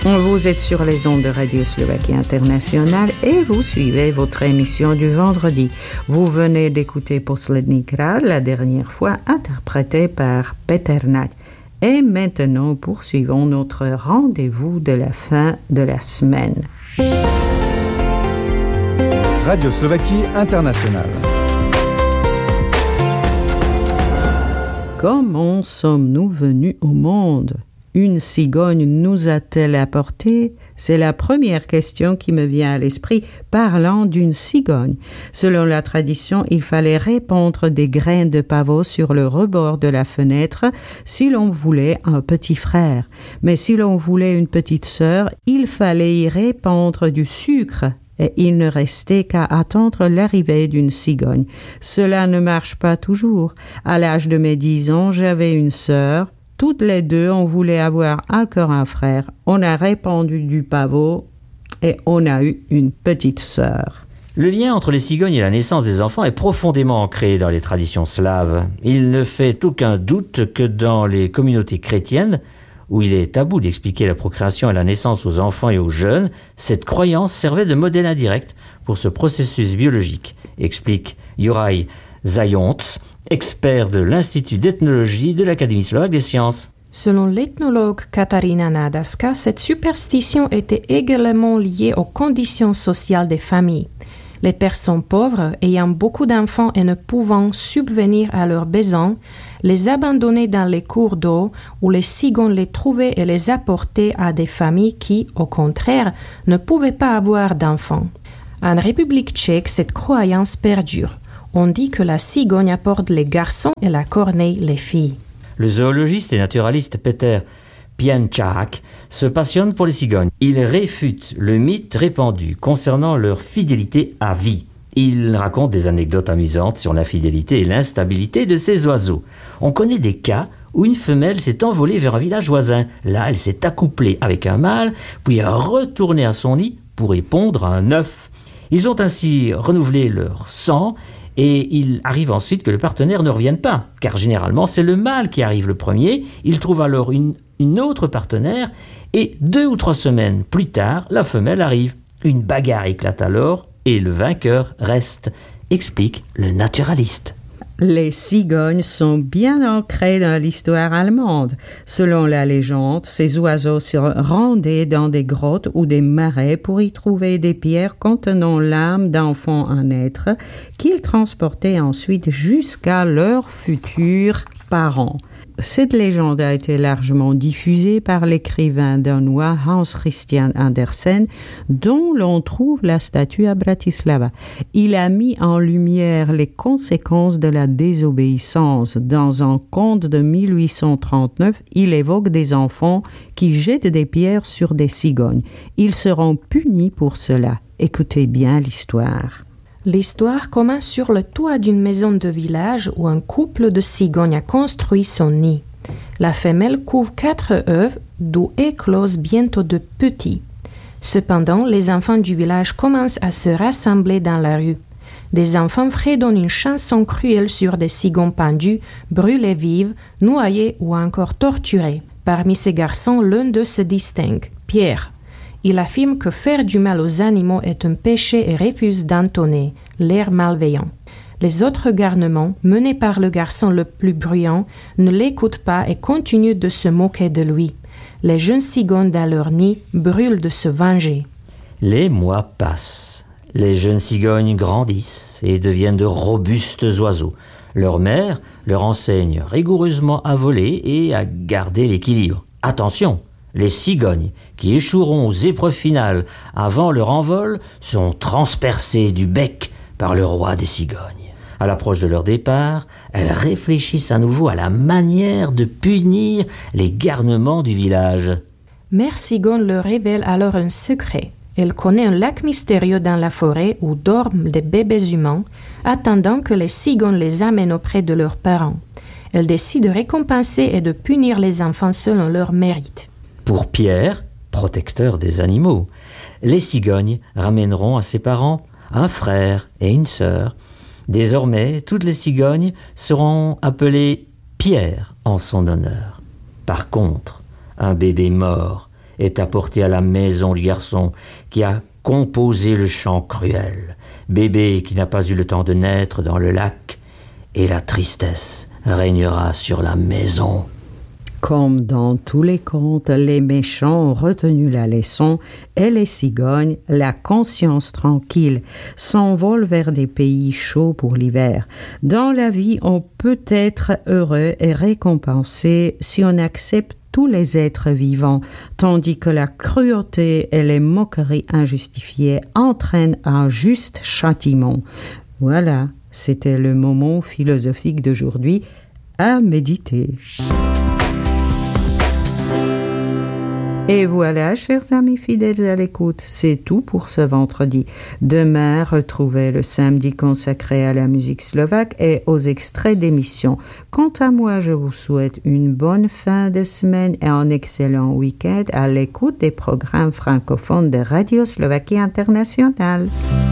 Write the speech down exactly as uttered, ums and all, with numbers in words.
Vous êtes sur les ondes de Radio Slovaquie Internationale et vous suivez votre émission du vendredi. Vous venez d'écouter Poslední krát, la dernière fois, interprétée par Peter Nať. Et maintenant, poursuivons notre rendez-vous de la fin de la semaine. Radio Slovaquie Internationale. Comment sommes-nous venus au monde ? Une cigogne nous a-t-elle apporté ? C'est la première question qui me vient à l'esprit parlant d'une cigogne. Selon la tradition, il fallait répandre des graines de pavot sur le rebord de la fenêtre si l'on voulait un petit frère. Mais si l'on voulait une petite sœur, il fallait y répandre du sucre. Et il ne restait qu'à attendre l'arrivée d'une cigogne. Cela ne marche pas toujours. À l'âge de mes dix ans, j'avais une sœur. Toutes les deux, on voulait avoir encore un frère. On a répandu du pavot et on a eu une petite sœur. Le lien entre les cigognes et la naissance des enfants est profondément ancré dans les traditions slaves. Il ne fait aucun doute que dans les communautés chrétiennes, où il est tabou d'expliquer la procréation et la naissance aux enfants et aux jeunes, cette croyance servait de modèle indirect pour ce processus biologique, explique Juraj Zając, expert de l'Institut d'ethnologie de l'Académie slovaque des sciences. Selon l'ethnologue Katarína Nádaska, cette superstition était également liée aux conditions sociales des familles. Les personnes pauvres, ayant beaucoup d'enfants et ne pouvant subvenir à leurs besoins, les abandonnaient dans les cours d'eau où les cigognes les trouvaient et les apportaient à des familles qui, au contraire, ne pouvaient pas avoir d'enfants. En République tchèque, cette croyance perdure. On dit que la cigogne apporte les garçons et la corneille les filles. Le zoologiste et naturaliste Peter Pienčák se passionne pour les cigognes. Il réfute le mythe répandu concernant leur fidélité à vie. Il raconte des anecdotes amusantes sur la fidélité et l'instabilité de ces oiseaux. On connaît des cas où une femelle s'est envolée vers un village voisin. Là, elle s'est accouplée avec un mâle, puis a retourné à son nid pour y pondre un œuf. Ils ont ainsi renouvelé leur sang et il arrive ensuite que le partenaire ne revienne pas, car généralement c'est le mâle qui arrive le premier. Il trouve alors une, une autre partenaire et deux ou trois semaines plus tard, la femelle arrive. Une bagarre éclate alors et le vainqueur reste, explique le naturaliste. Les cigognes sont bien ancrées dans l'histoire allemande. Selon la légende, ces oiseaux se rendaient dans des grottes ou des marais pour y trouver des pierres contenant l'âme d'enfants à naître qu'ils transportaient ensuite jusqu'à leurs futurs parents. Cette légende a été largement diffusée par l'écrivain danois Hans Christian Andersen, dont l'on trouve la statue à Bratislava. Il a mis en lumière les conséquences de la désobéissance. Dans un conte de mille huit cent trente-neuf, il évoque des enfants qui jettent des pierres sur des cigognes. Ils seront punis pour cela. Écoutez bien l'histoire. L'histoire commence sur le toit d'une maison de village où un couple de cigognes a construit son nid. La femelle couve quatre œufs, d'où éclosent bientôt de petits. Cependant, les enfants du village commencent à se rassembler dans la rue. Des enfants fredonnent une chanson cruelle sur des cigognes pendues, brûlées vives, noyées ou encore torturées. Parmi ces garçons, l'un d'eux se distingue, Pierre. Il affirme que faire du mal aux animaux est un péché et refuse d'entonner l'air malveillant. Les autres garnements, menés par le garçon le plus bruyant, ne l'écoutent pas et continuent de se moquer de lui. Les jeunes cigognes dans leur nid brûlent de se venger. Les mois passent. Les jeunes cigognes grandissent et deviennent de robustes oiseaux. Leur mère leur enseigne rigoureusement à voler et à garder l'équilibre. Attention! Les cigognes qui échoueront aux épreuves finales avant leur envol seront transpercées du bec par le roi des cigognes. À l'approche de leur départ, elles réfléchissent à nouveau à la manière de punir les garnements du village. Mère Cigogne leur révèle alors un secret. Elle connaît un lac mystérieux dans la forêt où dorment des bébés humains, attendant que les cigognes les amènent auprès de leurs parents. Elle décide de récompenser et de punir les enfants selon leur mérite. Pour Pierre, protecteur des animaux, les cigognes ramèneront à ses parents un frère et une sœur. Désormais, toutes les cigognes seront appelées Pierre en son honneur. Par contre, un bébé mort est apporté à la maison du garçon qui a composé le chant cruel, bébé qui n'a pas eu le temps de naître dans le lac, et la tristesse régnera sur la maison. Comme dans tous les contes, les méchants ont retenu la leçon et les cigognes, la conscience tranquille, s'envolent vers des pays chauds pour l'hiver. Dans la vie, on peut être heureux et récompensé si on accepte tous les êtres vivants, tandis que la cruauté et les moqueries injustifiées entraînent un juste châtiment. Voilà, c'était le moment philosophique d'aujourd'hui à méditer. Et voilà, chers amis fidèles à l'écoute, c'est tout pour ce vendredi. Demain, retrouvez le samedi consacré à la musique slovaque et aux extraits d'émissions. Quant à moi, je vous souhaite une bonne fin de semaine et un excellent week-end à l'écoute des programmes francophones de Radio Slovaquie Internationale.